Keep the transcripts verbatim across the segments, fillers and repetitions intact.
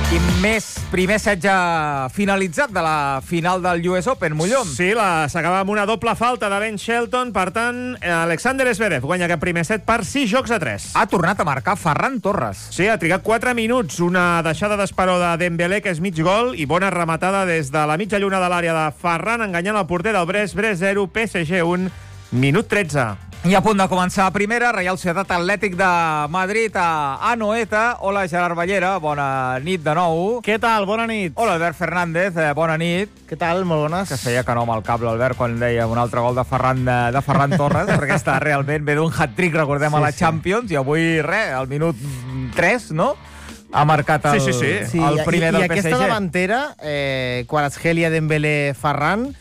I més primer setge finalitzat de la final del U S Open, Mollom. Sí, s'acaba amb una doble falta de Ben Shelton. Per tant, Alexander Zverev guanya aquest primer set per sis jocs a tres. Ha tornat a marcar Ferran Torres. Sí, ha trigat quatre minuts. Una deixada d'esperó de Dembélé, que és mig gol, i bona rematada des de la mitja lluna de l'àrea de Ferran, enganyant el porter del Brest. Brest zero, P S G un, minut tretze. I a punt de començar a primera, Reial Societat Atlètic de Madrid a Anoeta. Hola, Gerard Ballera, bona nit de nou. Què tal? Bona nit. Hola, Albert Fernández, eh, bona nit. Què tal? Molt bones. Que feia que no amb el cable, Albert, quan deia un altre gol de Ferran, de Ferran Torres, perquè està realment ve d'un hat-trick, recordem, sí, a la Champions, sí. I avui, res, al minut tres, no?, ha marcat el, sí, sí, sí. el primer I, del i P S G. I aquesta davantera, eh, Kvaratskhelia, Dembélé, Ferran,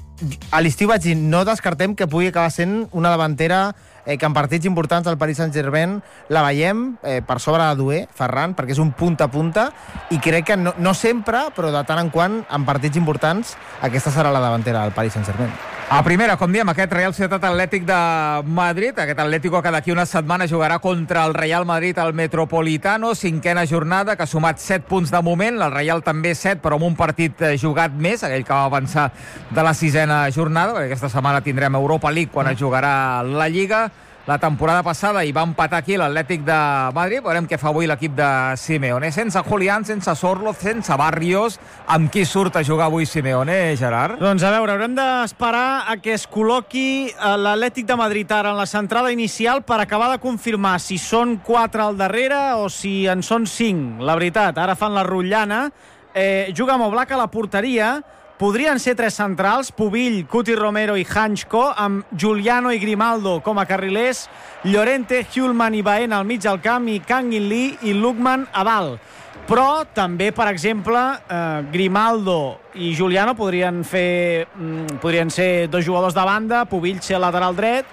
a l'estiu vaig dir, no descartem que pugui acabar sent una davantera eh, que en partits importants del Paris Saint-Germain la veiem eh, per sobre de Doué, Ferran, perquè és un punta a punta, i crec que no, no sempre, però de tant en quant, en partits importants, aquesta serà la davantera del Paris Saint-Germain. A primera, com diem, aquest Real Societat Atlètic de Madrid, aquest Atlético que d'aquí una setmana jugarà contra el Real Madrid al Metropolitano, cinquena jornada, que ha sumat set punts de moment, el Real també set, però amb un partit jugat més, aquell que va avançar de la sisena jornada, perquè aquesta setmana tindrem Europa League quan es jugarà la Lliga. La temporada passada hi va empatar aquí l'Atlètic de Madrid. Veurem què fa avui l'equip de Simeone. Sense Julián, sense Sorloth, sense Barrios. Amb qui surt a jugar avui Simeone, Gerard? Doncs a veure, haurem d'esperar a que es col·loqui l'Atlètic de Madrid ara en la centrada inicial per acabar de confirmar si són quatre al darrere o si en són cinc. La veritat, ara fan la rotllana. Eh, juga amb Oblak a la porteria. Podrien ser tres centrals, Pubill, Cuti Romero i Hanchko, amb Giuliano i Grimaldo com a carrilers, Llorente, Hjulman i Baena al mig del camp i Kangin Lee i Lukman a dalt. Però també, per exemple, eh, Grimaldo i Giuliano podrien fer mm, podrien ser dos jugadors de banda, Pubill ser lateral dret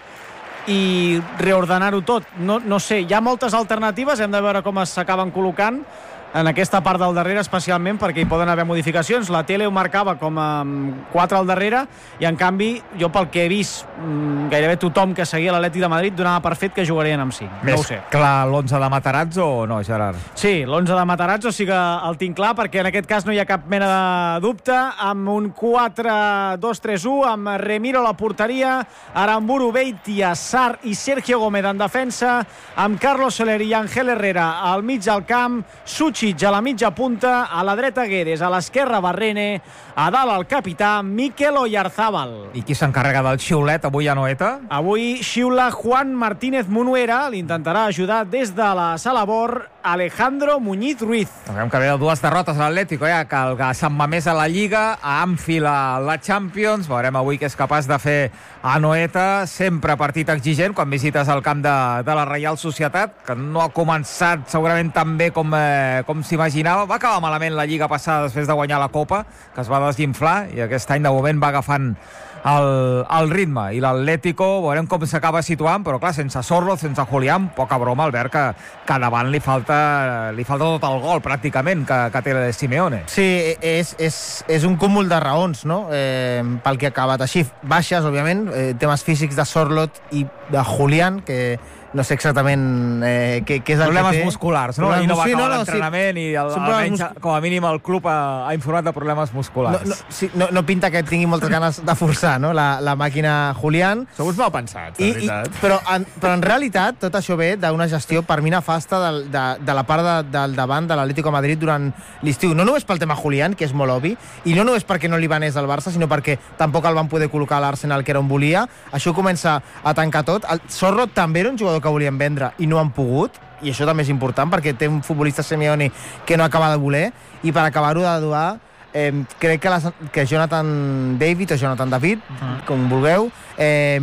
i reordenar-ho tot. No, no sé, hi ha moltes alternatives, hem de veure com s'acaben col·locant en aquesta part del darrere, especialment perquè hi poden haver modificacions. La tele ho marcava com a quatre al darrere i, en canvi, jo pel que he vist, gairebé tothom que seguia l'Atlètic de Madrid donava per fet que jugarien amb cinc. Més no ho sé. clar l'onze de Matarazzo o no, Gerard? Sí, l'onze de Matarazzo sí que el tinc clar, perquè en aquest cas no hi ha cap mena de dubte, amb un quatre dos tres u, amb Remiro a la porteria, Aramburu, Beitia, Sarr i Sergio Gómez en defensa, amb Carlos Soler i Ángel Herrera al mig del camp, Such a la mitja punta, a la dreta Guedes, a l'esquerra Barrene, a dalt el capità Mikel Oyarzábal. I qui s'encarrega del xiulet avui a Noeta? Avui xiula Juan Martínez Munuera, l'intentarà ajudar des de la sala Bor Alejandro Muñiz Ruiz. Sabem que ve de dues derrotes a l'Atlético, ja, que el que se'n va més a la Lliga, a Anfield a la Champions. Veurem avui què és capaç de fer a Noeta. Sempre partit exigent quan visites el camp de, de la Reial Societat, que no ha començat segurament tan bé com, eh, com s'imaginava. Va acabar malament la Lliga passada després de guanyar la Copa, que es va desinflar, i aquest any de moment va agafant el, el ritme. I l'Atlético veurem com s'acaba situant, però clar, sense Sorloth, sense Julián, poca broma, Albert, que, que davant li falta, li falta tot el gol pràcticament que, que té de Simeone. Sí, és, és, és un cúmul de raons, no? Eh, pel que ha acabat així. Baixes, òbviament, eh, temes físics de Sorloth i de Julián, que no sé exactament eh, què, què és el problemes que té. musculars, no? Problemes, I no va sí, acabar no, no, l'entrenament sí. i el, almenys, mus... com a mínim el club ha, ha informat de problemes musculars. No, no, sí, no, no pinta que tingui moltes ganes de forçar, no? la, la màquina Julián. Sou uns mal pensats, I, de veritat. I, però, en, però en realitat tot això ve d'una gestió per mi nefasta de, de, de la part de, del davant de l'Atlético de Madrid durant l'estiu. No només pel tema Julián, que és molt obvi, i no només perquè no li vanés al Barça, sinó perquè tampoc el van poder col·locar a l'Arsenal, que era on volia. Això comença a tancar tot. El Sorloth també era un jugador que volien vendre i no han pogut, i això també és important perquè té un futbolista Simeone que no acaba de voler, i per acabar-ho de doar eh, crec que, la, que Jonathan David o Jonathan David, uh-huh. com vulgueu, eh,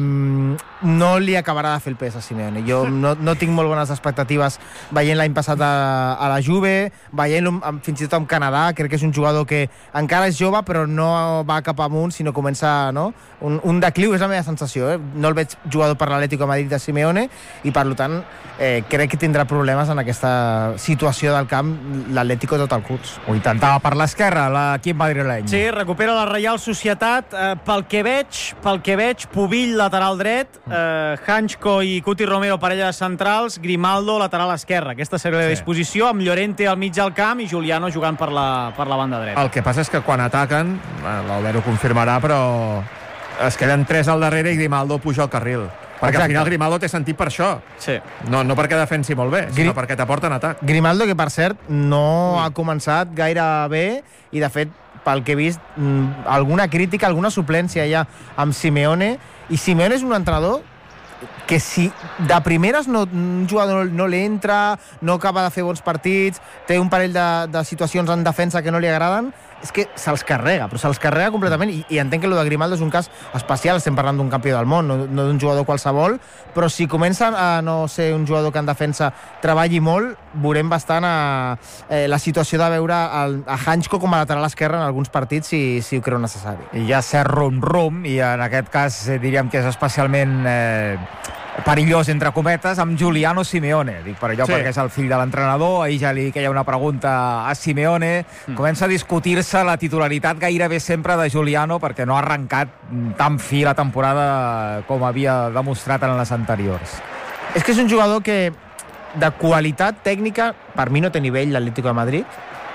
no li acabarà de fer el pes a Simeone. Jo no, no tinc molt bones expectatives veient l'any passat a, a la Juve, veient-lo fins i tot amb Canadà. Crec que és un jugador que encara és jove però no va cap amunt, sinó comença, no? un, un decliu, és la meva sensació, eh? No el veig jugador per l'Atlético de Madrid de Simeone, i per tant eh, crec que tindrà problemes en aquesta situació del camp l'Atlético tot el curs. Ho intentava per l'esquerra l'equip madrileny. Sí, recupera la Reial Societat. Eh, pel que veig, pel que veig Pubill, lateral dret, eh, Hanchko i Cuti Romero, parella de centrals, Grimaldo, lateral esquerre. Aquesta seria la Sí. disposició, amb Llorente al mig del camp i Juliano jugant per la, per la banda dreta. El que passa és que quan ataquen, l'Albert ho confirmarà, però es queden tres al darrere i Grimaldo puja al carril. Perquè Exacte. al final Grimaldo té sentit per això. Sí. No, no perquè defensi molt bé, sinó Gri- perquè t'aporten atac. Grimaldo, que per cert no ha començat gaire bé i de fet, pel que he vist, mm, alguna crítica, alguna suplència ja amb Simeone, i Simeone és un entrenador que si de primeres no, un jugador no li entra, no acaba de fer bons partits, té un parell de, de situacions en defensa que no li agraden, és que se'ls carrega, però se'ls carrega completament, i, i entenc que el de Grimaldo és un cas especial, estem parlant d'un campió del món, no, no d'un jugador qualsevol, però si comença a no ser un jugador que en defensa treballi molt, veurem bastant a, eh, la situació de veure el, a Hanchko com a lateral esquerre en alguns partits si, si ho creu necessari. I hi ha cert rum-rum, i en aquest cas eh, diríem que és especialment eh, perillós, entre cometes, amb Giuliano Simeone. Dic per allò, Sí. perquè és el fill de l'entrenador. Ahir ja li queia una pregunta a Simeone. Mm. Comença a discutir-se la titularitat gairebé sempre de Giuliano, perquè no ha arrencat tan fi la temporada com havia demostrat en les anteriors. És que és un jugador que de qualitat tècnica, per mi no té nivell l'Atlético de Madrid,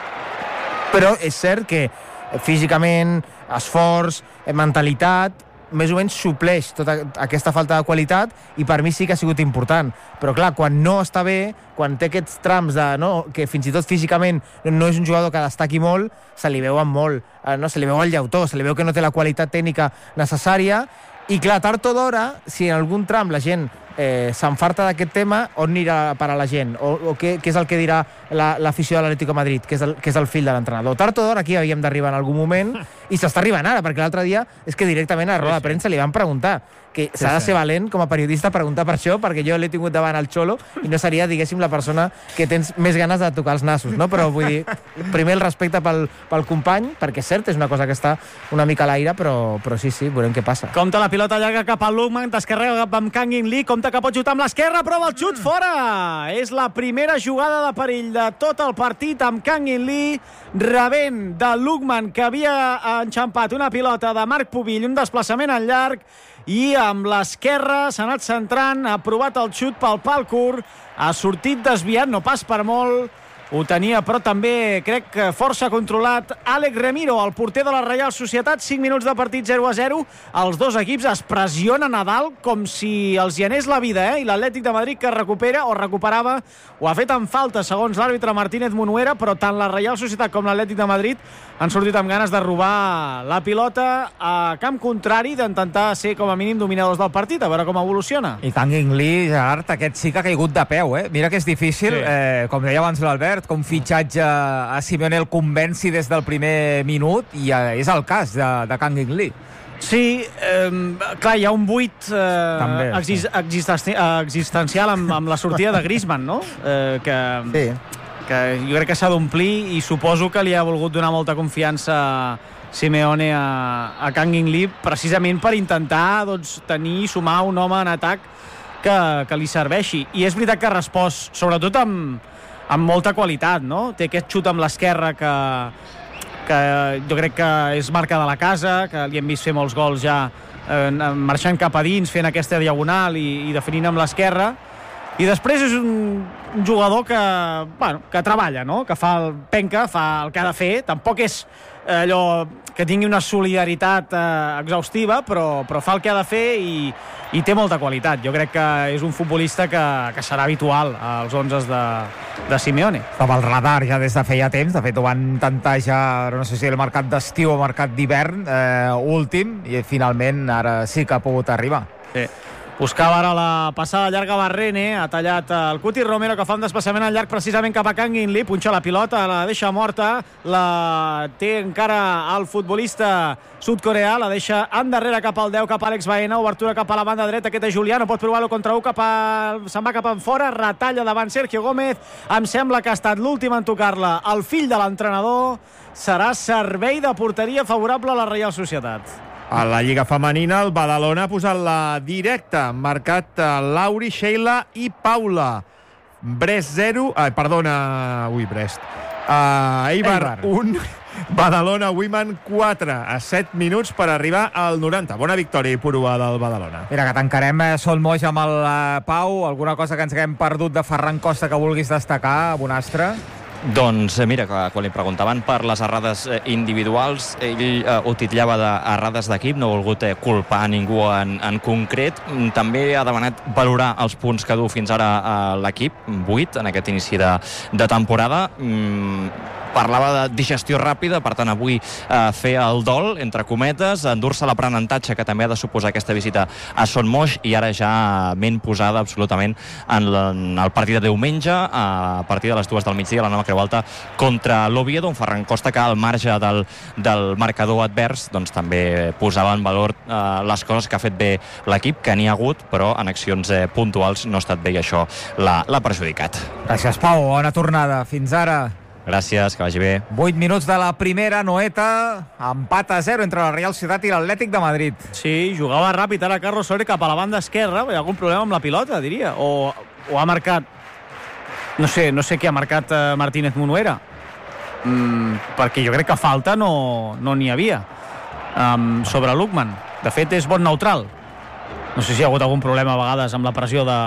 però és cert que físicament, esforç, mentalitat, més o menys supleix tota aquesta falta de qualitat, i per mi sí que ha sigut important. Però clar, quan no està bé, quan té aquests trams de, no, que fins i tot físicament no és un jugador que destaqui molt, se li veuen molt, eh, no, se li veu el llautó, se li veu que no té la qualitat tècnica necessària, i clar, tard o d'hora, si en algun tram la gent eh, s'enfarta d'aquest tema, on anirà a parar la gent? O, o què, què és el que dirà la, l'afició de l'Atlético de Madrid, que és, el, que és el fill de l'entrenador? Tard o d'hora aquí havíem d'arribar en algun moment, i s'està arribant ara, perquè l'altre dia és que directament a la roda de premsa li van preguntar, que s'ha de ser valent com a periodista preguntar per això, perquè jo l'he tingut davant al Xolo i no seria, diguéssim, la persona que tens més ganes de tocar els nassos, no? Però vull dir, primer el respecte pel, pel company, perquè és cert, és una cosa que està una mica a l'aire, però, però sí, sí, veurem què passa. Compte la pilota llarga cap al Lukman, descarrega cap amb Kang In Lee, compte que pot xutar amb l'esquerra, prova el xut fora! És la primera jugada de perill de tot el partit amb Kang In Lee, rebent de Lukman, que havia enxampat una pilota de Marc Pubill, un desplaçament en llarg, i amb l'esquerra s'ha anat centrant, ha provat el xut pel pal curt, ha sortit desviat, no pas per molt, ho tenia, però també crec que força controlat Àlex Remiro, el porter de la Reial Societat. Cinc minuts de partit, zero a zero. Els dos equips es pressionen a dalt com si els hi anés la vida, eh? I l'Atlètic de Madrid, que recupera o recuperava, ho ha fet en falta, segons l'àrbitre Martínez Munuera, però tant la Reial Societat com l'Atlètic de Madrid han sortit amb ganes de robar la pilota a camp contrari, d'intentar ser com a mínim dominadors del partit, a veure com evoluciona. I Kang In Lee, Gerard, aquest sí que ha caigut de peu, eh? Mira que és difícil, Sí. eh, com deia abans l'Albert, que un fitxatge a Simeone el convenci des del primer minut, i eh, és el cas de, de Kang In Lee. Sí, eh, clar, hi ha un buit eh, També, exis, existenci, existencial amb, amb la sortida de Griezmann, no? Eh, que, Sí. que jo crec que s'ha d'omplir, i suposo que li ha volgut donar molta confiança Simeone a, a Kang In Lee, precisament per intentar, doncs, tenir i sumar un home en atac que, que li serveixi. I és veritat que ha respost, sobretot amb, amb molta qualitat, no? Té aquest xut amb l'esquerra que, que jo crec que és marca de la casa, que li hem vist fer molts gols ja eh, marxant cap a dins, fent aquesta diagonal i, i definint amb l'esquerra. I després és un, un jugador que, bueno, que treballa, no? Que fa el penca, fa el que ha de fer. Tampoc és eh, allò que tingui una solidaritat eh, exhaustiva, però, però fa el que ha de fer i, i té molta qualitat. Jo crec que és un futbolista que, que serà habitual als onzes de, de Simeone. Estava al radar ja des de feia temps, de fet ho van intentar ja, no sé si el mercat d'estiu o mercat d'hivern, eh, últim, i finalment ara sí que ha pogut arribar. Sí. Buscava ara la passada llarga Barrene, ha tallat el Cuti Romero, que fa un desplaçament al llarg precisament cap a Kang In Lee, punxa la pilota, la deixa morta, la té encara el futbolista sud-coreà, la deixa endarrere cap al deu, cap a Àlex Baena, obertura cap a la banda dreta, aquest és Juliano, pot provar-lo contra u, cap a... se'n va cap en fora, retalla davant Sergio Gómez, em sembla que ha estat l'últim en tocar-la, el fill de l'entrenador, serà servei de porteria favorable a la Reial Societat. A la Lliga Femenina, el Badalona ha posat la directa, marcat Lauri, Sheila i Paula. Brest zero... Ah, perdona... Ui, Brest. Uh, Eibar, Eibar. un, Badalona, Wiman, quatre, a set minuts per arribar al noranta. Bona victòria i purua del Badalona. Mira, que tancarem eh, Sol Moix amb el eh, Pau. Alguna cosa que ens haguem perdut de Ferran Costa que vulguis destacar, Bonastre? Doncs eh, mira, que quan li preguntaven per les errades eh, individuals, ell eh, ho titllava d'errades d'equip, no ha volgut eh, culpar a ningú en, en concret. Mm, També ha demanat valorar els punts que du fins ara a l'equip, vuit en aquest inici de, de temporada. Mm, parlava de digestió ràpida, per tant avui eh, fer el dol, entre cometes, endur-se l'aprenentatge que també ha de suposar aquesta visita a Son Moix, i ara ja ment posada absolutament en, la, en el partit de diumenge a partir de les dues del migdia, la nova Creu Alta contra l'Oviedo, un Ferran Costa que al marge del, del marcador advers doncs també posava en valor eh, les coses que ha fet bé l'equip, que n'hi ha hagut, però en accions eh, puntuals no ha estat bé i això l'ha perjudicat. Gràcies, Pau. Bona tornada. Fins ara. Gràcies, que vagi bé. vuit minuts de la primera, Noeta, empat a zero entre la Real Societat i l'Atlètic de Madrid. Sí, jugava ràpid ara Carlos Soler cap a la banda esquerra. Hi ha algun problema amb la pilota, diria. O, o ha marcat... No sé, no sé què ha marcat eh, Martínez Munuera. Mm, perquè jo crec que falta no no n'hi havia um, sobre Lukman. De fet, és bon neutral. No sé si hi ha hagut algun problema a vegades amb la pressió de,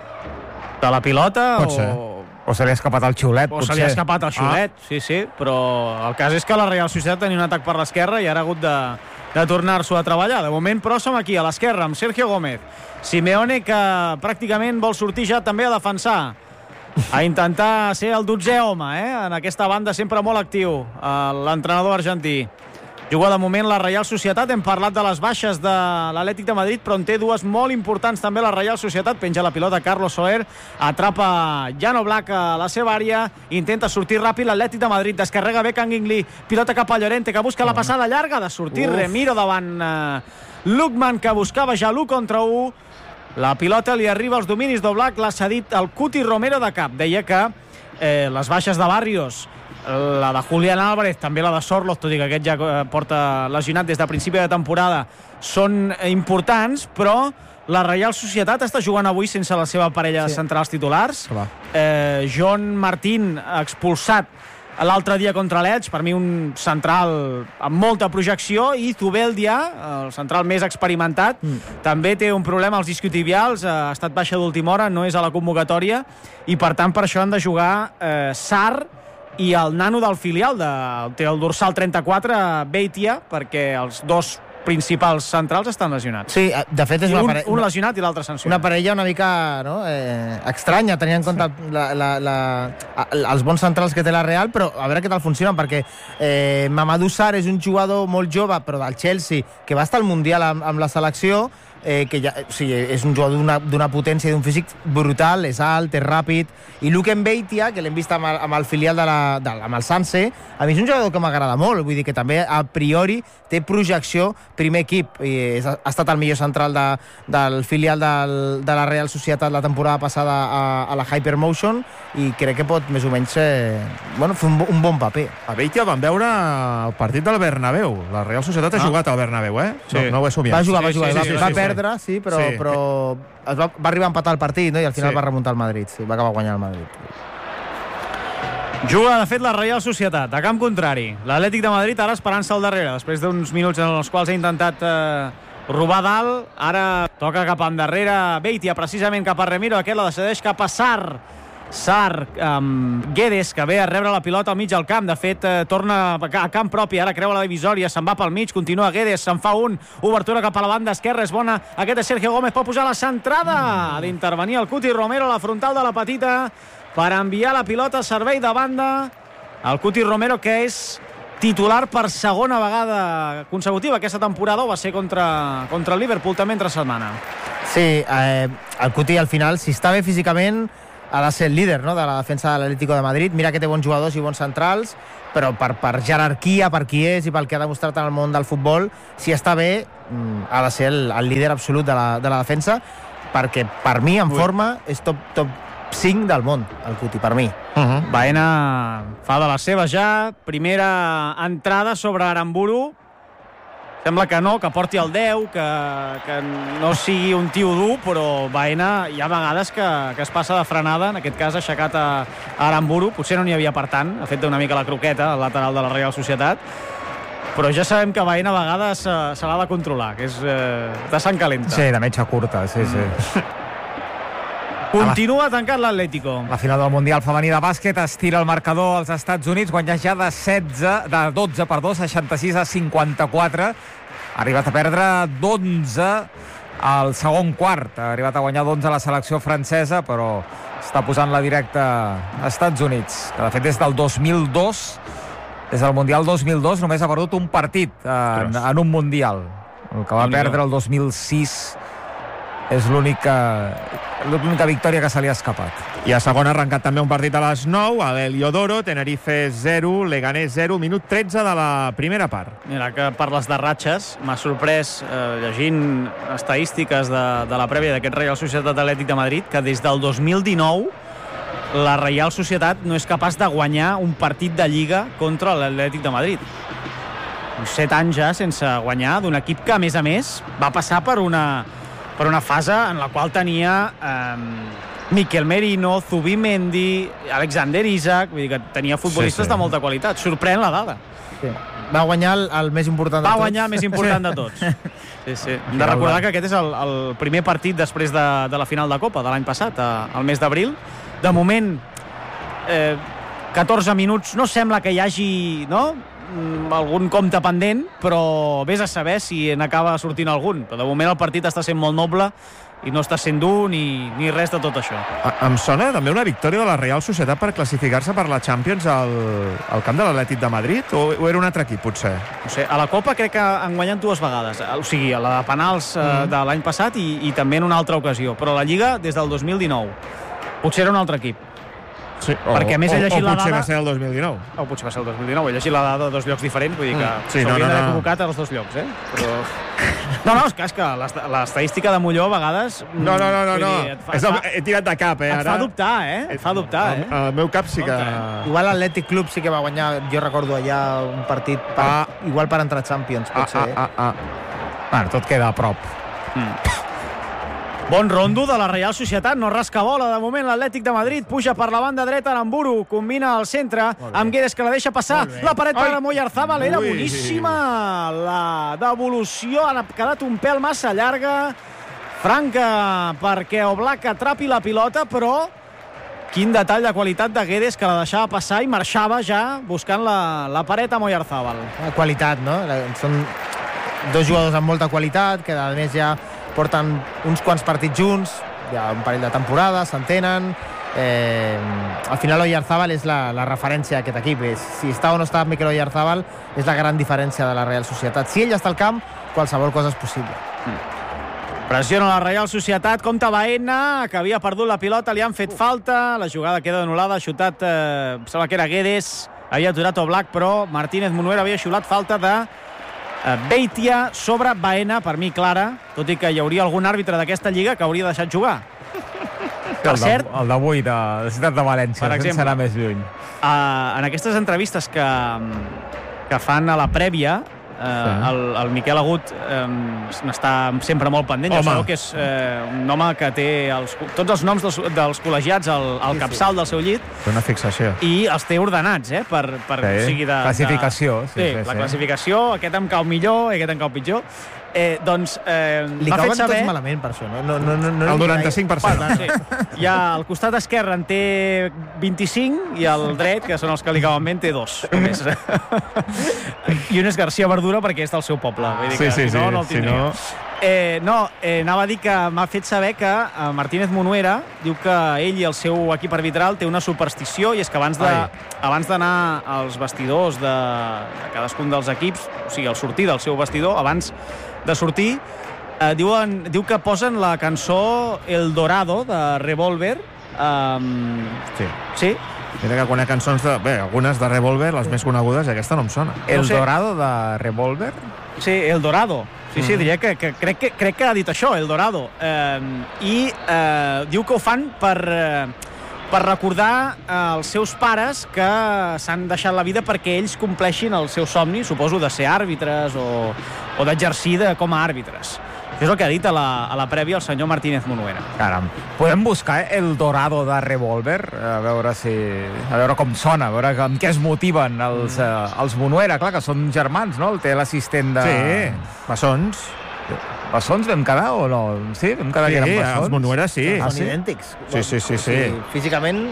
de la pilota. Pot ser. O... O se li ha escapat el xiulet, O potser. se li ha escapat el xiulet, ah. sí, sí, però el cas és que la Real Societat tenia un atac per l'esquerra i ara ha hagut de, de tornar-s'ho a treballar. De moment, però, som aquí, a l'esquerra, amb Sergio Gómez. Simeone, que pràcticament vol sortir ja també a defensar, a intentar ser el dotzè home, eh? En aquesta banda sempre molt actiu, l'entrenador argentí. Juga de moment la Real Societat. Hem parlat de les baixes de l'Atlètic de Madrid, però en té dues molt importants també la Real Societat. Penja la pilota Carlos Soler, atrapa Jan Oblak a la seva àrea, intenta sortir ràpid l'Atlètic de Madrid, descarrega bé Kangin Lee, pilota cap a Llorente, que busca la passada llarga, de sortir Uf. Remiro davant eh, Lukman, que buscava ja l'u contra u. La pilota li arriba als dominis d'Oblak, l'ha cedit el Cuti Romero de cap. Deia que eh, les baixes de Barrios, la de Julián Álvarez, també la de Sorloz, tot i que aquest ja porta lesionat des de principi de temporada, són importants, però la Real Societat està jugant avui sense la seva parella sí. de centrals titulars. Eh, John Martín expulsat l'altre dia contra l'Elx, per mi un central amb molta projecció, i Zubeldia, el central més experimentat, mm. també té un problema als isquiotibials, ha estat baixa d'última hora, no és a la convocatòria, i per tant per això han de jugar eh, Sarr i el nano del filial, de, té el dorsal trenta-quatre, Beitia, perquè els dos principals centrals estan lesionats. Sí, de fet és una un, parella... un lesionat i l'altre sancionat. Una parella una mica no, eh, estranya, tenint en compte la, la, la, els bons centrals que té la Real, però a veure què tal funcionen, perquè eh, Mamadou Sarr és un jugador molt jove, però del Chelsea, que va estar al Mundial amb, amb la selecció, eh, que ja, o sigui, és un jugador d'una potència i d'un físic brutal, és alt, és ràpid, i Luke Mbeitia, que l'hem vist amb el, amb el filial de la, de, amb el Sanse, a mi és un jugador que m'agrada molt, vull dir que també a priori té projecció primer equip, i és, ha estat el millor central de, del filial del, de la Real Societat la temporada passada a, a la Hypermotion, i crec que pot més o menys eh, bueno, fer un, un bon paper. A Beitia van veure el partit del Bernabéu. La Real Societat ha ah. jugat al Bernabéu, eh? Sí. No, no ho he somiat. Va jugar, va jugar, sí, sí, va, sí, va sí, perdre, sí, però, sí. però es va, va arribar a empatar el partit, no? I al final sí. va remuntar el Madrid, sí, va acabar guanyant el Madrid. Juga, de fet, la Real Societat, a camp contrari. L'Atlètic de Madrid ara esperant-se al darrere, després d'uns minuts en els quals ha intentat eh, robar dalt. Ara toca cap endarrere Beitia, precisament cap a Remiro, aquest la decideix cap a Sarr. Sarr, amb Guedes, que ve a rebre la pilota al mig del camp. De fet, eh, torna a camp propi, ara creua la divisòria, se'n va pel mig, continua Guedes, se'n fa un, obertura cap a la banda esquerra, és bona, aquest és Sergio Gómez, pot posar la centrada, ha d'intervenir el Cuti Romero a la frontal de la petita per enviar la pilota a servei de banda. El Cuti Romero, que és titular per segona vegada consecutiva aquesta temporada, o va ser contra, contra el Liverpool també entre setmana. Sí, eh, el Cuti al final, si està bé físicament, ha de ser el líder, no?, de la defensa de l'Atlético de Madrid. Mira que té bons jugadors i bons centrals, però per, per jerarquia, per qui és i pel que ha demostrat en el món del futbol, si està bé, ha de ser el, el líder absolut de la, de la defensa, perquè per mi, en Ui. forma, és top, top cinc del món, el Cuti, per mi. Uh-huh. Baena fa de les seves ja. Primera entrada sobre Aramburu. Sembla que no, que porti el deu, que, que no sigui un tio dur, però Baena hi ha vegades que, que es passa de frenada, en aquest cas aixecat a, a Aramburu, potser no n'hi havia per tant, ha fet una mica la croqueta al lateral de la Reial Societat, però ja sabem que Baena a vegades se, se l'ha de controlar, que és eh, de sang calenta. Sí, de metxa curta, sí, sí. Continua tancat l'Atlético. La final del Mundial femení de bàsquet estira el marcador als Estats Units, guanya ja de setze, de dotze, perdó, seixanta-sis a cinquanta-quatre. Ha arribat a perdre d'onze al segon quart. Ha arribat a guanyar d'onze la selecció francesa, però està posant la directa a Estats Units, que de fet des del dos mil dos, des del Mundial dos mil dos, només ha perdut un partit en, en un Mundial. El que va perdre el dos mil sis és l'única l'única victòria que se li ha escapat. I a segon ha arrencat també un partit a les nou, a l'Heliodoro, Tenerife zero, Leganés zero, minut tretze de la primera part. Mira, que parles de ratxes, m'ha sorprès eh, llegint estadístiques de, de la prèvia d'aquest Reial Societat Atlètic de Madrid, que des del dos mil dinou la Reial Societat no és capaç de guanyar un partit de Lliga contra l'Atlètic de Madrid. Uns set anys ja sense guanyar d'un equip que, a més a més, va passar per una per una fase en la qual tenia eh, Miquel Merino, Zubimendi, Alexander Isak, vull dir que tenia futbolistes sí, sí. de molta qualitat. Sorprèn la dada. Sí. Va guanyar el, el més important de Va tots. Va guanyar el més important de tots. Sí, sí. Hem de recordar que aquest és el, el primer partit després de, de la final de Copa de l'any passat, al mes d'abril. De moment, eh, catorze minuts, no sembla que hi hagi... no? algun compte pendent, però vés a saber si n'acaba sortint algun. Però de moment el partit està sent molt noble i no està sent dur ni, ni res de tot això. A, em sona també una victòria de la Real Societat per classificar-se per la Champions al, al camp de l'Atlètic de Madrid, o, o era un altre equip, potser? No sé, a la Copa crec que han guanyat dues vegades, o sigui, a la de penals mm. eh, de l'any passat i, i també en una altra ocasió, però la Lliga des del dos mil dinou. Potser era un altre equip. Sí, o, perquè a més he llegit o, o la potser dada... va ser el dos mil dinou. O potser va ser el dos mil dinou. He llegit la dada de dos llocs diferents, vull dir que mm. sí, s'haurien no, no, d'haver no. convocat als dos llocs, eh? Però... No, no, és que, és que l'estadística de Molló a vegades... No, no, no, no, no. Dir, fa, és el, he tirat de cap, eh, ara. Et fa dubtar, eh? Et fa dubtar, eh? El, el meu cap sí que... Igual l'Atlètic Club sí que va guanyar, jo recordo allà un partit, per, ah. igual per entrar a Champions, ah, potser. Ah, ah, ah. Bueno, tot queda a prop. Mm. Bon rondo de la Reial Societat, no rasca bola de moment l'Atlètic de Madrid, puja per la banda dreta Aramburu, combina al centre amb Guedes que la deixa passar, la paret per Moyarzábal, era boníssima la devolució, ha quedat un pèl massa llarga, franca perquè Oblak atrapi la pilota, però quin detall de qualitat de Guedes que la deixava passar i marxava ja buscant la, la paret a Moyarzábal. La qualitat, no? Són dos jugadors amb molta qualitat, que a més ja porten uns quants partits junts, ja un parell de temporades, s'entenen. Eh, al final Oyarzabal és la, la referència d'aquest equip. És, si està o no està Mikel Oyarzabal, és la gran diferència de la Real Societat. Si ell està al camp, qualsevol cosa és possible. Mm. Pressiona la Real Societat, compta Baena, que havia perdut la pilota, li han fet falta, la jugada queda anul·lada, ha xutat, eh, sembla que era Guedes, havia aturat Oblak, però Martínez Munuera havia xulat falta de Beitia sobre Baena, per mi clara, tot i que hi hauria algun àrbitre d'aquesta lliga que hauria deixat jugar. Per cert, el d'avui de la ciutat de València, per exemple, sense anar més lluny. Uh, en aquestes entrevistes que, que fan a la prèvia, uh, sí. el, el Miquel Agut um, n'està sempre molt pendent. Ja sabeu que és uh, un home que té els, tots els noms dels, dels col·legiats al, al sí, capçal sí. del seu llit. Té una fixació. I els té ordenats, eh? Per, per, sí. o sigui de, classificació. De, sí, sí, la sí. classificació, aquest em cau millor, aquest em cau pitjor. Eh, doncs, eh, Li cauen saber... tots malament per això, no? no, no, no, no el noranta-cinc per cent. Bueno, sí. Ja al costat esquerre en té vint-i-cinc i el dret, que són els que li cauen bé, en té dos. Només. I un és García Verdura perquè és del seu poble. Vull dir que, sí, sí, si no, sí. no el tindria. Si no... Eh, no, eh, anava a dir que m'ha fet saber que eh, Martínez Munuera diu que ell i el seu equip arbitral té una superstició, i és que abans de, abans d'anar als vestidors de, de cadascun dels equips, o sigui, al sortir del seu vestidor, abans de sortir, eh, diuen, diu que posen la cançó El Dorado de Revolver. Um, sí. Sí? Mira que quan hi ha cançons de... Bé, algunes de Revolver, les més conegudes, i aquesta no em sona. El no sé. Dorado de Revolver? Sí, El Dorado. Sí, sí, diria que, que, crec que crec que ha dit això, El Dorado. Eh, I eh, diu que ho fan per, eh, per recordar els seus pares que s'han deixat la vida perquè ells compleixin el seu somni, suposo, de ser àrbitres o, o d'exercir de, com a àrbitres. Això és el que ha dit a la, a la prèvia el senyor Martínez Munuera. Caram. Podem buscar El Dorado de Revolver? A veure si... A veure com sona, a veure amb què es motiven els, eh, els Munuera. Clar que són germans, no? El té l'assistent de... Sí, bessons. Bessons vam quedar o no? Sí, vam quedar Sí, que eren bessons. els Munuera sí. Són Ah, sí? idèntics. Sí, sí, sí, sí. Físicament...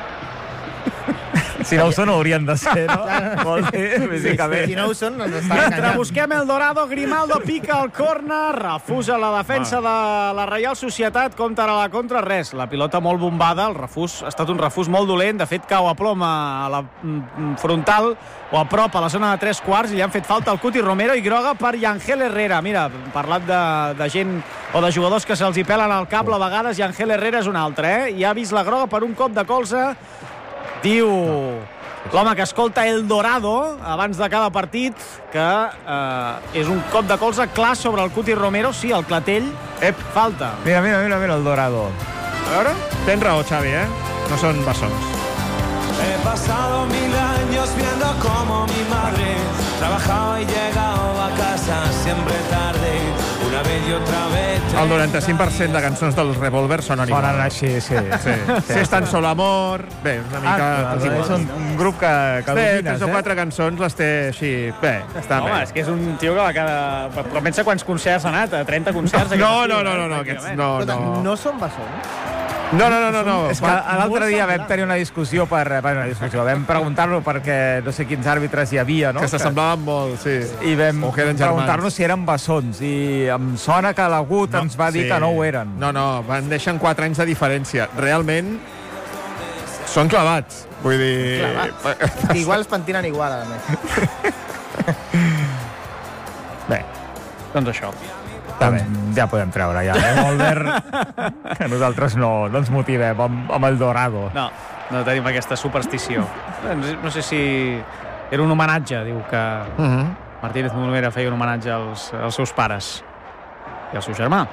Si no ho són, haurien de ser, no? Vol dir, físicament. Si no ho són, ens estan Mentre enganyant. busquem el Dorado, Grimaldo pica el córner, refusa la defensa de la Reial Societat, compta ara la contra, res. La pilota molt bombada, el refús ha estat un refús molt dolent, de fet cau a plom a la mm, frontal o a prop a la zona de tres quarts i li han fet falta al Cuti Romero i groga per Yangel Herrera. Mira, hem parlat de, de gent o de jugadors que se'ls hi pelen al cap, a vegades Yangel Herrera és un altre, eh? I ha vist la groga per un cop de colze. Diu l'home que escolta El Dorado abans de cada partit que eh, és un cop de colze clar sobre el Cuti Romero. Sí, el clatell. Ep. Falta. Mira, mira, mira, mira el Dorado. A veure. Tens raó, Xavi, eh? No són bessons. He pasado mil años viendo como mi madre trabajaba y llegaba a casa siempre tarde, una vez y otra vez. El noranta-cinc per cent de cançons dels Revolver sonen igual. Sonen així, sí. Sí. Si és tan sol amor... Bé, una mica... Ah, és és igual. un, un grup que, que Bé, domines, tres o eh? quatre cançons les té així... Bé, està Home, bé. és que és un tio que va cada... Però pensa quants concerts ha anat, a trenta concerts. No, aquest no, estiu, no, eh, no, no, aquests, pràcticament. no, Escolta, no. no són bessons? No, no, no, no, no. És que l'altre dia vam tenir una discussió per... Bueno, una discussió, vam preguntar-lo perquè no sé quins àrbitres hi havia, no? Que s'assemblaven molt, sí. I vam O que eren germans. preguntar-nos si eren bessons i em sona que l'Agut ens va dir sí. que no ho eren. No, no, van deixar quatre anys de diferència. Realment són clavats. Vull dir... Clavats. Que igual es pentinen igual, a més. Bé, Doncs això. doncs ja podem treure, ja. Eh, Molver, que nosaltres no, no ens motivem amb, amb el Dorado. No, no tenim aquesta superstició. No, no sé si era un homenatge, diu que Uh -huh. Martínez Munuera feia un homenatge als, als seus pares i al seu germà.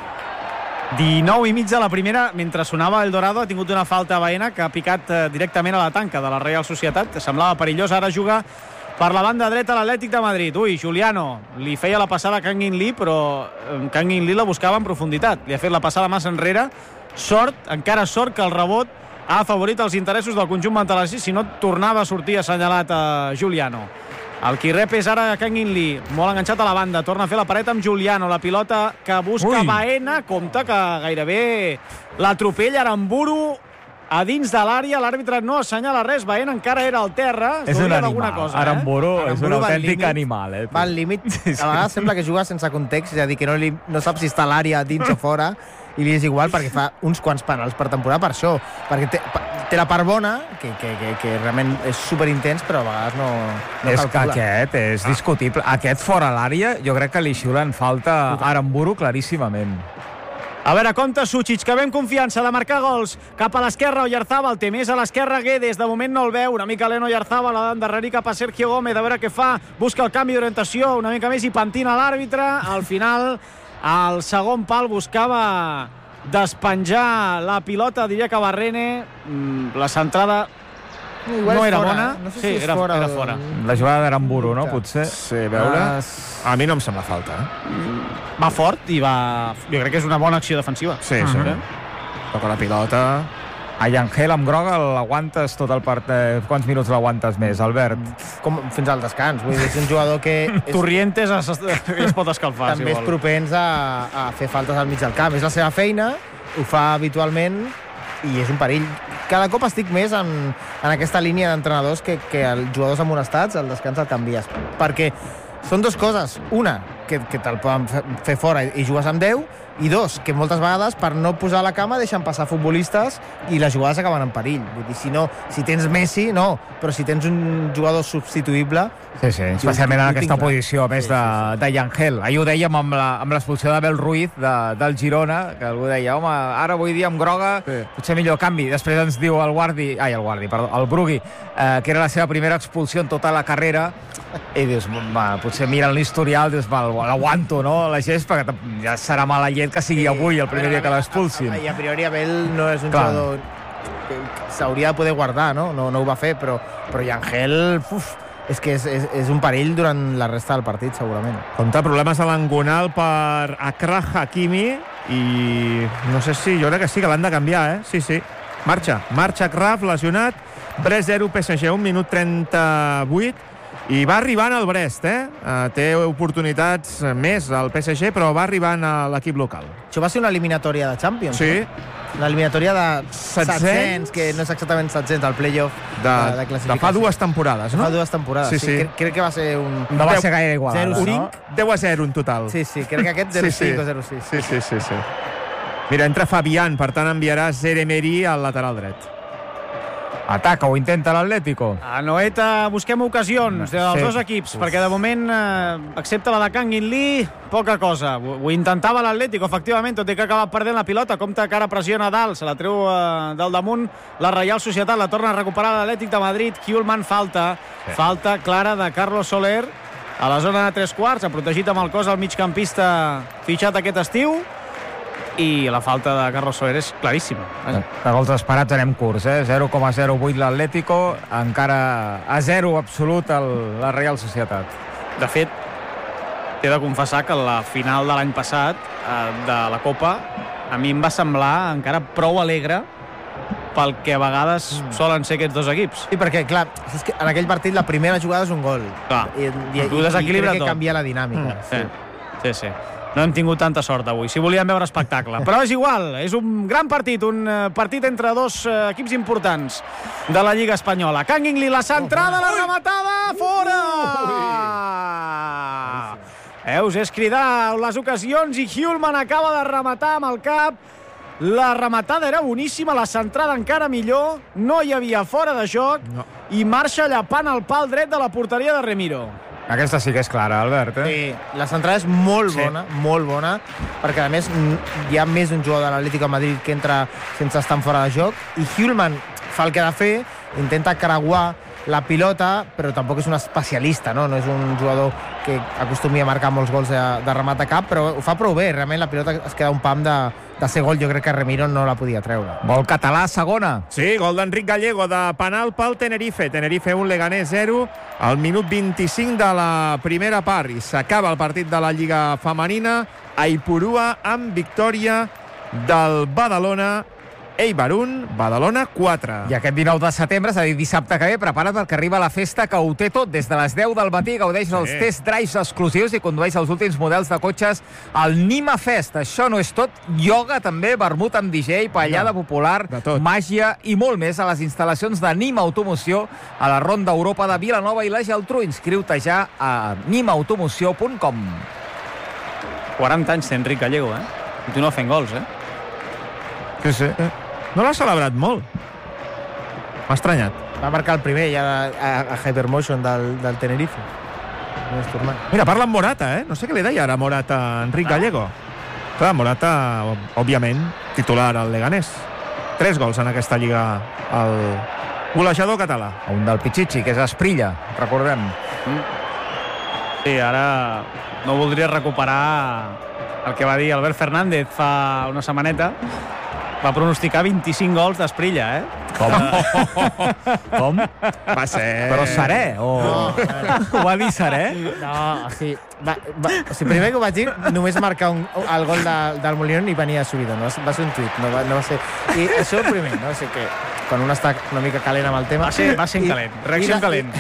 dinou i mig de la primera, mentre sonava El Dorado, ha tingut una falta a Baena que ha picat eh, directament a la tanca de la Reial Societat. Semblava perillós, ara juga per la banda dreta l'Atlètic de Madrid. Ui, Juliano, li feia la passada a Kang In Lee, però Kang In Lee la buscava en profunditat. Li ha fet la passada massa enrere. Sort, encara sort que el rebot ha afavorit els interessos del conjunt mantelàssi, si no tornava a sortir assenyalat a Juliano. El qui rep és ara Kang In Lee, molt enganxat a la banda, torna a fer la paret amb Juliano, la pilota que busca Ui. Baena, compte que gairebé l'atropella Aramburu a dins de l'àrea, l'àrbitre no assenyala res, Baena encara era al terra, es És un deuria d'alguna animal. cosa, Aramburu eh? és un Aramburu va al autèntic límit. animal, eh? Va al límit. A vegades sembla que juga sense context, és a dir, que no, li, no sap si està a l'àrea dins o fora, i li és igual perquè fa uns quants penals per temporada per això, perquè té, té la part bona, que, que, que, que realment és superintens, però a vegades no, no És que calcula. aquest és discutible. Aquest fora l'àrea, jo crec que li xiulen falta a Aramburu claríssimament. A veure, compte Suchic, que ve amb confiança de marcar gols cap a l'esquerra. Oyarzábal té més a l'esquerra, Guedes, de moment no el veu, una mica lent Oyarzábal, l'ha d'endarrerir cap a Sergio Gómez, a veure què fa, busca el canvi d'orientació, una mica més i pentina l'àrbitre. Al final, al segon pal buscava despenjar la pilota, diria que Barrene, la centrada Igual no és era fora, bona. eh? No sé Sí, si és era- fora. era o- fora. La jugada d'Aramburu, no? Potser. Sí, a veure... Ah, A mi no em sembla falta, eh? va fort i va... Jo crec que és una bona acció defensiva. Sí, sí. Mhm. Toca la pilota... A Yangel amb groga l'aguantes tot el partit. Quants minuts l'aguantes més, Albert? Com, fins al descans. Vull dir, és un jugador que és, Torrientes es, es pot escalfar, també si és vol. propens a, a fer faltes al mig del camp. És la seva feina, ho fa habitualment i és un perill. Cada cop estic més en, en aquesta línia d'entrenadors que, que els jugadors amonestats al descans el canvies. Perquè són dues coses. Una, que, que te'l poden fer- fer fora i, i jugues amb deu, i dos, que moltes vegades per no posar la cama deixen passar futbolistes i les jugades acaben en perill. Vull dir, si, no, si tens Messi, no, però si tens un jugador substituïble... Sí, sí, especialment en jo aquesta tinc clar. posició, a més Sí, de, de Yangel. Ahir ho dèiem amb la- amb l'expulsió de Bel Ruiz de, del Girona, que algú deia, home, ara avui dia amb groga, Sí. potser millor canvi. Després ens diu el Guardi, ai, el Guardi, perdó, el Brugui, eh, que era la seva primera expulsió en tota la carrera, i dius, va, potser miren l'historial, dius, va, l'aguanto, no?, la gest, perquè ja serà mala llet que sigui avui el primer dia que l'expulsin. I a priori Abel no és un Clar. jugador s'hauria de poder guardar, no? No, no ho va fer, però, però Yangel, uf, és que és, és, és un perill durant la resta del partit, segurament. Compte problemes a l'engonal per Achraf Hakimi i no sé si, jo crec que sí, que l'han de canviar, eh? Sí, sí. Marxa, marxa Achraf, lesionat. Brest zero, P S G un, minut trenta-vuit. I va arribant al Brest, eh? Uh, té oportunitats més al P S G, però va arribant a l'equip local. Això va ser una eliminatòria de Champions, sí. No? Una eliminatòria de setzents, que no és exactament setzents, el play-off de, de, de classificació. De fa dues temporades, no? Fa dues temporades, sí. sí. sí. Crec, crec que va ser un... No va ser gaire igual. zero cinc, no? deu a zero en total. Sí, sí, crec que aquest zero cinc sí, sí. o zero sis. Sí, sí, sí, sí. Mira, entra Fabián, per tant enviarà Zeremeri al lateral dret. Ataca o intenta l'Atlético. A Noeta busquem ocasions dels Sí. dos equips, perquè de moment, eh, excepte la de Kangin Lee, poca cosa. Ho, ho intentava l'Atlético, efectivament, tot i que ha acabat perdent la pilota. Compte que ara pressiona dalt, se la treu eh, del damunt. La Reial Societat la torna a recuperar l'Atlètic de Madrid. Hjulman falta. Sí. Falta clara de Carlos Soler a la zona de tres quarts. Ha protegit amb el cos el migcampista fitxat aquest estiu. I la falta de Carlos Soler és claríssima. De gols esperats anem curts, eh? zero coma zero vuit l'Atlético, encara a zero absolut el, la Real Societat. De fet, he de confessar que la final de l'any passat eh, de la Copa a mi em va semblar encara prou alegre pel que a vegades mm. solen ser aquests dos equips. Sí, perquè, clar, és que en aquell partit la primera jugada és un gol. Clar, I, i, ho desequilibra i crec que tot. canvia la dinàmica. Mm. Sí, sí, sí. No hem tingut tanta sort avui, si volíem veure espectacle. Però és igual, és un gran partit, un partit entre dos equips importants de la Lliga Espanyola. Kangin Lee, la centrada, la rematada, fora! Heus, és cridar les ocasions i Hjulman acaba de rematar amb el cap. La rematada era boníssima, la centrada encara millor, no hi havia fora de joc no. i marxa llapant el pal dret de la porteria de Remiro. Aquesta sí que és clara, Albert, eh? Sí, la centrada és molt bona, sí. molt bona, perquè a més hi ha més d'un jugador de l'Atlético de Madrid que entra sense estar fora de joc, i Hjulman fa el que ha de fer, intenta creuar la pilota, però tampoc és un especialista, no? No és un jugador que acostumi a marcar molts gols de, de remat a cap, però ho fa prou bé, realment la pilota es queda un pam de, de ser gol, jo crec que Remiro no la podia treure. Vol català, segona. Sí, gol d'Enric Gallego de penal pel Tenerife. Tenerife un, Leganés zero, al minut vint-i-cinc de la primera part, i s'acaba el partit de la Lliga Femenina. Aipurua amb victòria del Badalona. Eibar un, Badalona quatre. I aquest dinou de setembre, és a dir, dissabte que ve, prepara't perquè arriba la festa que ho té tot. Des de les deu del matí gaudeix dels sí. test drives exclusius i condueix els últims models de cotxes al Nima Fest. Això no és tot. Ioga també, vermut amb D J, ballada no, popular, màgia i molt més a les instal·lacions de Nima Automoció a la Ronda Europa de Vilanova i la Geltrú. Inscriu-te ja a nima automoció punt com. quaranta anys té Enric Gallego, eh? Continua fent gols, eh? Sí, sí. No l'ha celebrat molt. M'ha estranyat. Va marcar el primer ja a, a Hypermotion del, del Tenerife. No és tornat. Mira, parla amb Morata, eh? No sé què li deia ara Morata a Enric ah. Gallego. Clar, Morata, òbviament, titular al Leganés. Tres gols en aquesta lliga al golejador català. Un del Pichichi, que és Esprilla, recordem. Mm. Sí, ara no voldria recuperar el que va dir Albert Fernández fa una setmaneta. Va pronosticar vint-i-cinc gols d'Esprilla, eh? Com? Com? Va ser... Però serè, o... No, ho va dir serè? No, o sigui, va, va, o sigui, primer que ho vaig dir, només marcar un, el gol de, del Molinón i venia subido, no? Va ser un tuit, no va, no va ser... I això primer, no? O sigui que quan un està una mica calent amb el tema... Va ser, va ser I, calent, reacció i, calent.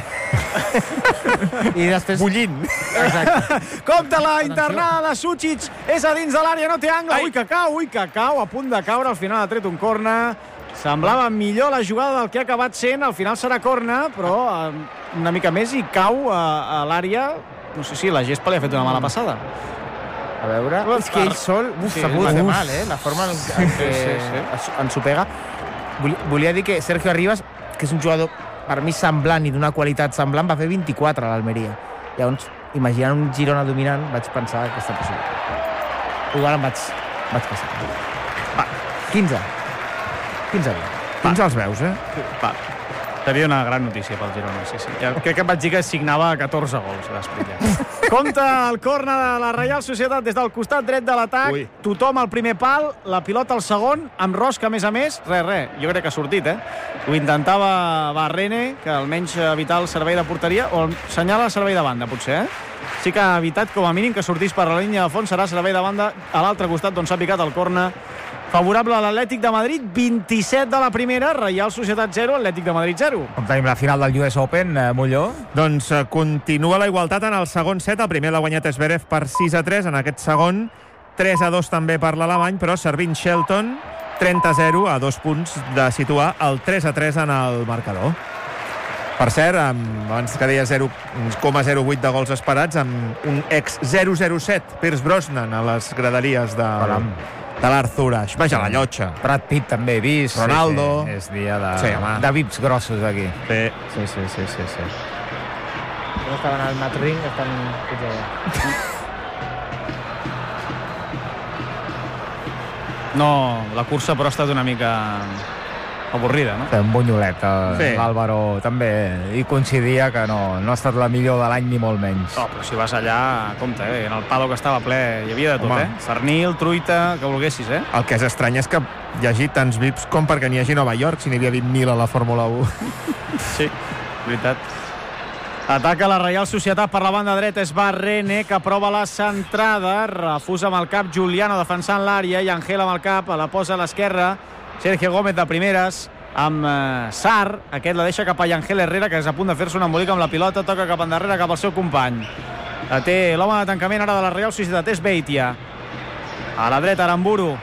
I després... Bullint. Exacte. Compte la internada de Sucic, és a dins de l'àrea, no té angle. Ai. Ui, que cau, ui, que cau, a punt de caure, al final ha tret un corna. Semblava millor la jugada del que ha acabat sent, al final serà corna, però una mica més i cau a, a l'àrea. No sé si la gespa li ha fet una mala passada. A veure, és que ell sol uf, s'ha pogut fer mal, eh? La forma en què sí, sí, sí. ens ho pega. Volia dir que Sergio Arribas, que és un jugador per mi semblant i d'una qualitat semblant, va fer vint-i-quatre a l'Almeria. Llavors, imaginant un Girona dominant, vaig pensar que està possible. Igual em vaig, vaig passar. Va, quinze. quinze. quinze els veus, eh? Va. Seria una gran notícia pel Girona, sí, sí. Ja, crec que em vaig dir que signava catorze gols d'Esprilla. Compte el córner de la Reial Societat des del costat dret de l'atac. Tothom al primer pal, la pilota al segon, amb rosca, a més a més. Res, res, jo crec que ha sortit, eh? Ho intentava Barrene, que almenys evitar el servei de porteria, o senyala el servei de banda, potser, eh? Sí que ha evitat, com a mínim, que sortís per la línia de fons. Serà servei de banda a l'altre costat, d'on s'ha picat el córner favorable a l'Atlètic de Madrid. Vint-i-set de la primera, Reial Societat zero, Atlètic de Madrid zero. Com tenim la final del U S Open, eh, Molló? Doncs eh, continua la igualtat en el segon set. El primer l'ha guanyat Zverev per sis a tres. En aquest segon, tres a dos també per l'alemany, però servint Shelton, trenta a zero, a dos punts de situar el tres a tres en el marcador. Per cert, amb, abans que deia zero coma zero vuit de gols esperats, amb un ex zero zero set, Pierce Brosnan, a les graderies de, de l'Arthur Ashe. Vaja, la llotja. Brad Pitt també he vist. Ronaldo. Sí, sí. És dia de, sí, de vips grossos aquí. Sí, Sí, sí, sí, sí, sí. No estaven al Mat Ring, estan tots allà. No, la cursa però ha estat una mica avorrida, no? Un bunyolet. Sí. L'Àlvaro també hi coincidia que no, no ha estat la millor de l'any ni molt menys. No, però si vas allà, compte, eh? En el palo que estava ple hi havia de tot, Home. eh? Cernil, truita, que volguessis, eh? El que és estrany és que hi hagi tants V I Ps com perquè n'hi hagi a Nova York, si n'hi havia vint mil a la Fórmula u. Sí, veritat. Ataca la Reial Societat per la banda dreta, és Barrene, que prova la centrada, refusa amb el cap Giuliano defensant l'àrea, i Angel amb el cap, a la posa a l'esquerra, Sergio Gómez de primeres, amb eh, Sar, aquest la deixa cap a Angel Herrera, que és a punt de fer-se un embolic amb la pilota, toca cap endarrere, cap al seu company. La té l'home de tancament ara de la Reial Societat, és Beitia. A la dreta, Aramburu.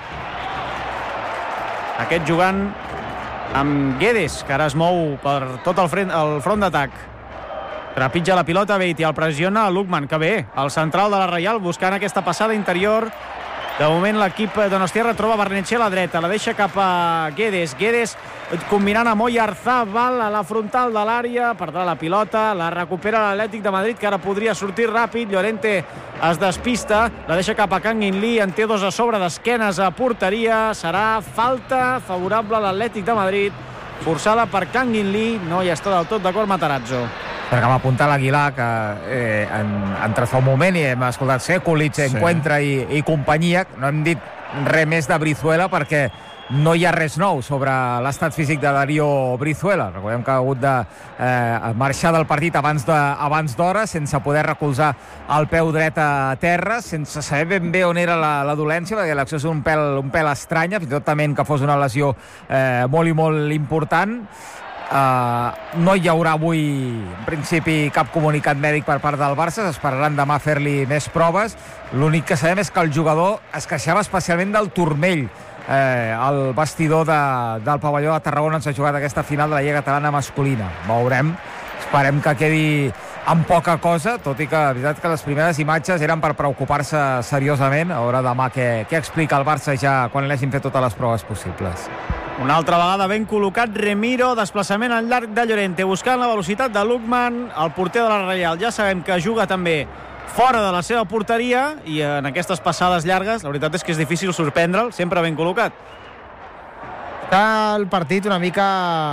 Aquest jugant amb Guedes, que ara es mou per tot el front, el front d'atac. Trepitja la pilota, Beitia, el pressiona a Lukman, que bé, el central de la Reial, buscant aquesta passada interior. De moment l'equip donostiarra troba Barrenetxer a la dreta, la deixa cap a Guedes. Guedes combinant amb Oyarzabal a la frontal de l'àrea, perdrà la pilota, la recupera l'Atlètic de Madrid, que ara podria sortir ràpid. Llorente es despista, la deixa cap a Kang In Lee, en té dos a sobre d'esquenes a porteria. Serà falta favorable a l'Atlètic de Madrid, forçada per Kang In Lee. No hi està del tot d'acord Matarazzo. Perquè m'apunta l'Aguilar, que eh, en, entre fa un moment i hem escoltat Sekulic, sí. Encuentra i, i companyia. No hem dit res més de Brizuela perquè no hi ha res nou sobre l'estat físic de Darío Brizuela. Recordem que ha hagut de eh, marxar del partit abans de, abans d'hora, sense poder recolzar el peu dret a terra, sense saber ben bé on era la, la dolència, perquè l'acció és un pèl, un pèl estranya, fins i tot també que fos una lesió eh, molt i molt important. Uh, no hi haurà avui en principi cap comunicat mèdic per part del Barça, s'esperaran demà fer-li més proves. L'únic que sabem és que el jugador es queixava especialment del turmell eh, al vestidor de, del pavelló de Tarragona on s'ha jugat aquesta final de la Lliga Catalana masculina. Veurem, esperem que quedi amb poca cosa, tot i que la veritat que les primeres imatges eren per preocupar-se seriosament. A veure demà què, què explica el Barça ja quan li hagin fet totes les proves possibles. Una altra vegada ben col·locat Remiro, desplaçament al llarg de Llorente, buscant la velocitat de Lukman, el porter de la Reial. Ja sabem que juga també fora de la seva porteria i en aquestes passades llargues la veritat és que és difícil sorprendre'l, sempre ben col·locat. Està el partit una mica...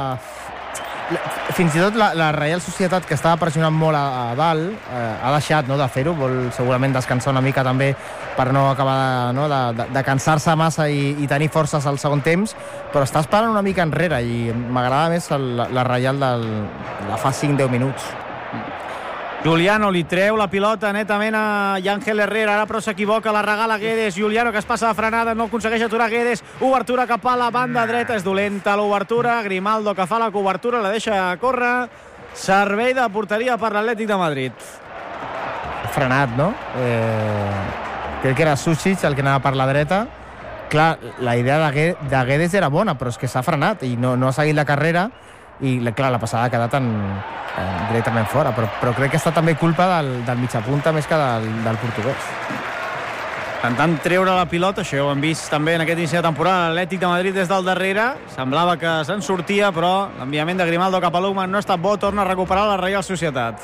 Fins i tot la, la Reial Societat, que estava pressionant molt a, a dalt, eh, ha deixat no, de fer-ho, vol segurament descansar una mica també per no acabar de, no, de, de, de cansar-se massa i, i tenir forces al segon temps, però està esperant una mica enrere i m'agrada més el, la Reial del, de fa cinc deu minuts. Giuliano li treu la pilota netament a Ángel Herrera, ara però s'equivoca, la regala Guedes. Giuliano, que es passa de frenada, no aconsegueix aturar Guedes. Obertura cap a la banda dreta, és dolenta l'obertura. Grimaldo, que fa la cobertura, la deixa córrer. Servei de porteria per l'Atlètic de Madrid. Frenat, no? Eh, crec que era Sušić el que anava per la dreta. Clar, la idea de, de Guedes era bona, però és que s'ha frenat i no, no ha seguit la carrera i clar, la passada ha quedat en, en, directament fora, però, però crec que està també culpa del, del mitjapunta més que del, del portuguès. Intentant treure la pilota, això ho hem vist també en aquest inici de temporada, l'Atlètic de Madrid des del darrere, semblava que se'n sortia, però l'enviament de Grimaldo cap a Lukman no ha estat bo, torna a recuperar la Reial Societat.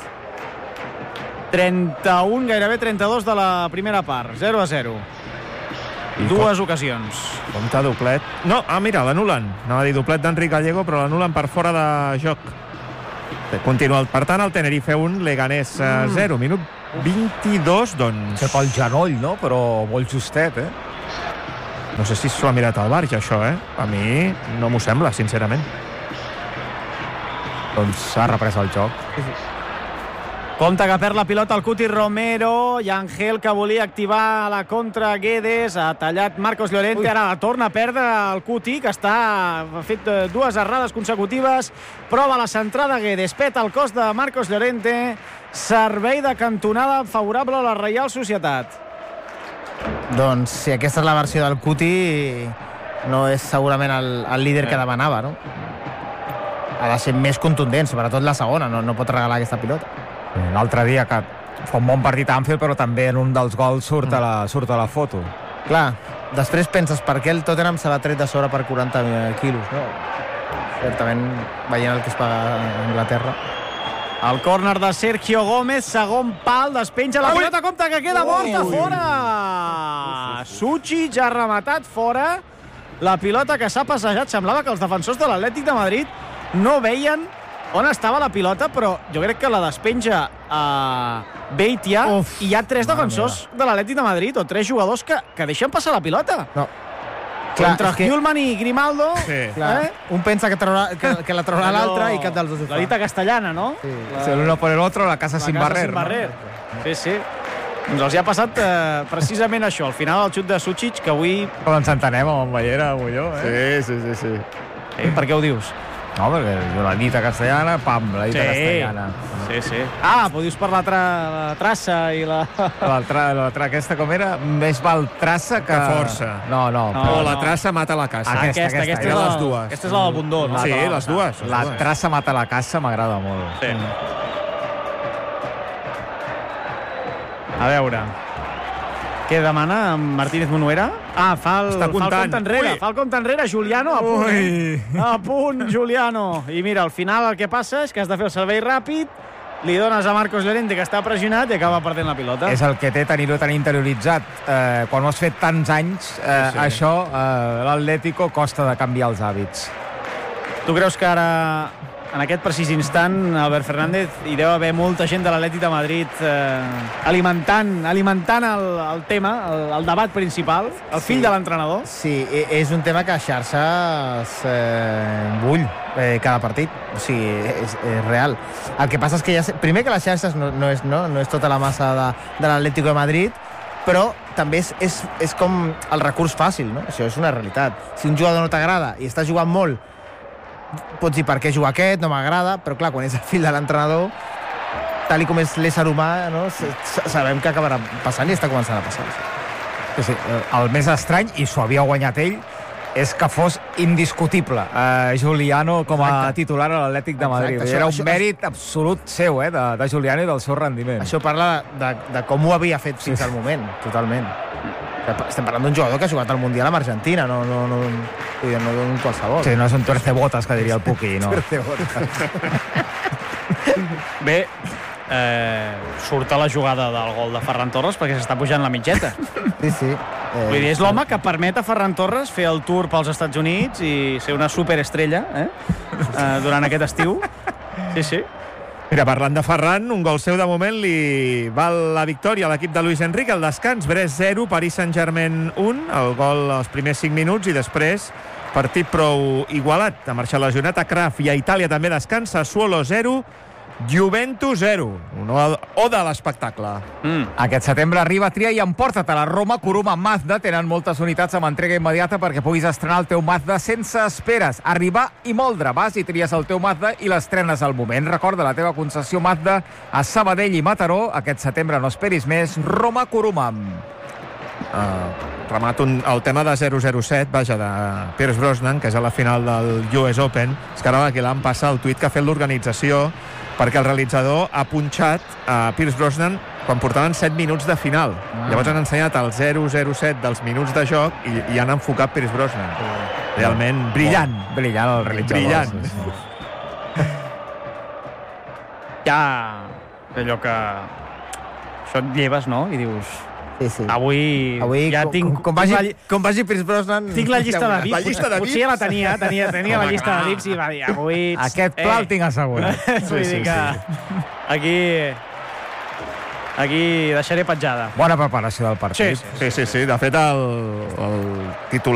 trenta-un, gairebé trenta-dos de la primera part, zero a zero. I dues com... ocasions. Compte doblet. No, ah, mira, l'anulen. Anava a dir doblet d'Enric Gallego, però l'anulen per fora de joc. Continua, per tant, el Tenerife un, Leganés zero. Minut vint-i-dos, doncs... Sé pel genoll, no? Però molt justet, eh? No sé si s'ho ha mirat al Barça, això, eh? A mi no m'ho sembla, sincerament. Doncs s'ha reprès el joc. Compte que perd la pilota el Cuti Romero i Angel, que volia activar la contra Guedes, ha tallat Marcos Llorente. Ui. Ara la torna a perdre el Cuti, que està ha fet dues errades consecutives. Prova la centrada Guedes, peta el cos de Marcos Llorente. Servei de cantonada favorable a la Reial Societat. Doncs si aquesta és la versió del Cuti, no és segurament el, el líder que demanava, no? Ha de ser més contundent, sobretot la segona, no, no pot regalar aquesta pilota. L'altre dia que fa un bon partit a Anfield, però també en un dels gols surt a la, surt a la foto. Clar, després penses per què el Tottenham se l'ha tret de sobre per quaranta quilos, no? Certament, veient el que es paga a Anglaterra. El córner de Sergio Gómez, segon pal, despenja la pilota, compte que queda morta, fora! Suchic ha rematat fora la pilota que s'ha passejat. Semblava que els defensors de l'Atlètic de Madrid no veien on estava la pilota, però jo crec que la despenja a Beitia. Uf, i hi ha tres defensors de l'Atlètic de Madrid, o tres jugadors que, que deixen passar la pilota. No. Clar, Contra Hjulman que... i Grimaldo. Sí. Eh? Un pensa que, traurà, que, que la traurà l'altre i cap dels dos ho fa. La dita castellana, no? Sí. La... Si l'uno por el otro, la casa la sin casa barrer. Sin barrer. No? Sí, sí. Doncs els hi ha passat eh, precisament això, al final el xut de Suchic, que avui... Com ens entenem amb en Ballera, Agulló, eh? Sí, sí, sí, sí. Eh, per què ho dius? No, perquè la dita castellana, pam, la dita sí. castellana. Sí, sí. Ah, però dius per la, tra la traça i la... La, tra la tra aquesta com era? Més val traça que... Que força. No, no. no o la traça mata la caça. Aquesta, aquesta, aquesta, aquesta, és la, les dues. Aquesta és la del Bundó, no? Sí, les dues. Les la dues. traça mata la caça m'agrada molt. Sí. A veure... Què demana Martínez Munuera? Ah, fa el, fa el compte enrere. Ui. Fa el compte enrere, Juliano, a punt. Eh? A punt, Juliano. I mira, al final el que passa és que has de fer el servei ràpid, li dones a Marcos Llorente, que està pressionat, i acaba perdent la pilota. És el que té tenir-ho tan interioritzat. Eh, quan ho has fet tants anys, eh, sí, sí. això, eh, l'Atlético costa de canviar els hàbits. Tu creus que ara, en aquest precís instant, Albert Fernández, hi deu haver molta gent de l'Atlètic de Madrid eh, alimentant, alimentant el, el tema, el, el debat principal, el sí. fill de l'entrenador? Sí, és un tema que a xarxes eh, bull eh, cada partit. O sigui, és, és real. El que passa és que ja... Primer que les xarxes no, no, és, no, no és tota la massa de, de l'Atlético de Madrid, però també és, és, és com el recurs fàcil, no? Això és una realitat. Si un jugador no t'agrada i està jugant molt, pots dir per què juga aquest, no m'agrada, però clar, quan és el fill de l'entrenador, tal i com és l'ésser humà, no? Sabem que acabarà passant i està començant a passar. Sí, sí. El més estrany, i s'ho havia guanyat ell, és que fos indiscutible eh, Juliano com a Exacte. titular a l'Atlètic de Madrid. Exacte. Era un això, mèrit això... absolut seu, eh, de, de Juliano i del seu rendiment. Això parla de, de com ho havia fet fins sí. al moment, totalment. Estem parlant d'un jugador que ha jugat al Mundial amb Argentina, no, no, no, no, no d'un qualsevol. Sí, no és un tuercebotas, que diria el Puqui, no? Bé, eh, surt a la jugada del gol de Ferran Torres perquè s'està pujant la mitgeta. Sí, sí. Eh, Vull dir, és l'home que permet a Ferran Torres fer el tour pels Estats Units i ser una superestrella eh? Eh, durant aquest estiu. Sí, sí. Mira, parlant de Ferran, un gol seu de moment li val la victòria a l'equip de Luis Enrique. El descans, Brest zero, Paris Saint-Germain un, el gol als primers cinc minuts i després partit prou igualat. Ha marxat lesionat a Kraft i a Itàlia també descansa. Sassuolo zero, Juventus zero. Una oda a l'espectacle. Mm. Aquest setembre arriba Tria i emporta't a la Roma. Kuruma Mazda tenen moltes unitats amb entrega immediata perquè puguis estrenar el teu Mazda sense esperes. Arribar i moldre. Vas i tries el teu Mazda i l'estrenes al moment. Recorda la teva concessió Mazda a Sabadell i Mataró. Aquest setembre no esperis més. Roma Kuruma. Uh, remato un, el tema de zero zero set, vaja, de Pierce Brosnan, que és a la final del U S Open. És que ara aquí l'han passat el tuit que ha fet l'organització perquè el realitzador ha punxat a Pierce Brosnan quan portaven set minuts de final. Ah. Llavors han ensenyat el zero zero set dels minuts de joc i, i han enfocat Pierce Brosnan. Realment brillant. Oh, brillant el realitzador. Brillant. Sí, sí. Ja allò que això et lleves, no? I dius... Sí, sí. Avui, Avui ja com, tinc... com, vagi, tinc la, com vagi Pierce Brosnan... tinc la llista de La dips. llista de Potser dips? ja la tenia, tenia, tenia la Home, llista clar. de dips i va dir, avui... Aquest pla el tinc assegurat. Vull dir que aquí... Aquí deixaré petjada. Bona preparació del partit. Sí, Sí, sí, sí. De fet, el, el titular